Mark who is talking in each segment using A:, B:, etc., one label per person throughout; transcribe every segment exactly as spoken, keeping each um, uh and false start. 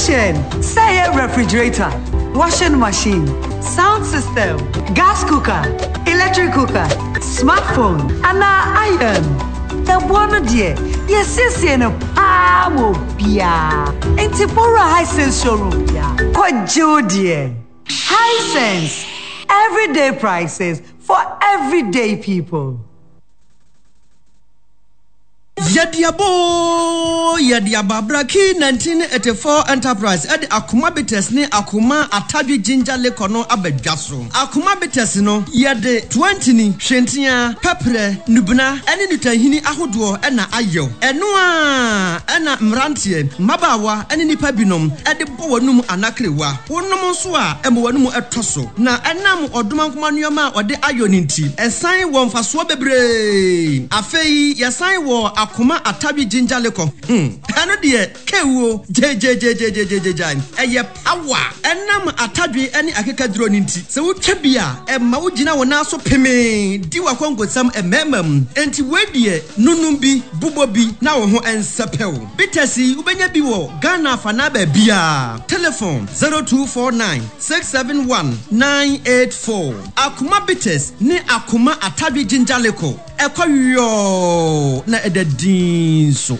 A: television, say a refrigerator, washing machine, sound system, gas cooker, electric cooker, smartphone, and iron. The one dear, yes, yes, and a power pia. And Tipora Hisense showroom, yeah. Quite dear. Hisense, everyday prices for everyday people.
B: Yadiabo Yadiaba Braki nineteen eighty-four Enterprise Edi Akuma Bites ni Akuma Atadwi Ginger Lekono Abedwaso Akuma Bites no yede twenty ni hwentia pepre nubuna ene nutahini ahodo ena ayew eno a ena mrantie mabawa ene nipa binom ede bo wanum anakrewa wonom nso a emo wanum etoso na enam odoma nkoma nuoma ode ayo ninti esan wo mfaso bebre afei yesan wo Akuma Atadwi Ginger Leko. Hmm. Ano de kewo je je je je je je je. Eye power. Enam Atadwi eni akeka duro ninti. Se wo twabia e ma wo gina wona so peme. Di wa kwangosam e memam. Enti wedie nunum bi bubo bi na wo ho ensepew. Bitesi ubenya bi wo Ghana fana ba bia. Telephone zero two four nine six seven one nine eight four. Akuma Bites ni Akuma Atadwi Ginger Leko. Ekoyo na ededin so.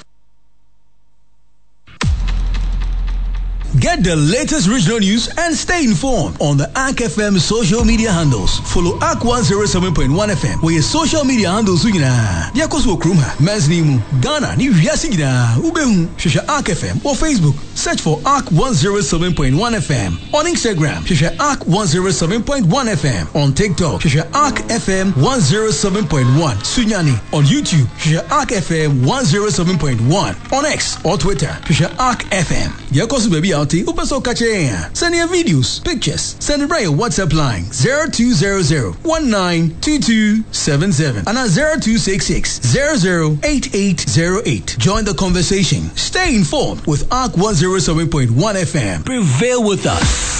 C: Get the latest regional news and stay informed on the A K F M social media handles. Follow A K one oh seven point one F M where your social media handles are. Diakos Wokruma, Mesnimu, Ghana, New Yasigida, Ubehu, Shisha A K F M or Facebook. Search for A K one oh seven point one F M. On Instagram, Shisha A K one oh seven point one F M. On TikTok, Shisha A K F M one oh seven point one. Sunyani. On YouTube, Shisha A K F M one oh seven point one. On X or Twitter, Shisha A K F M. Diakos baby out. Upaso Kache. Send your videos, pictures. Send it by your WhatsApp line zero two zero zero one nine two two seven seven and at zero two six six zero zero eight eight zero eight. Join the conversation. Stay informed with A K one oh seven point one F M. Prevail with us.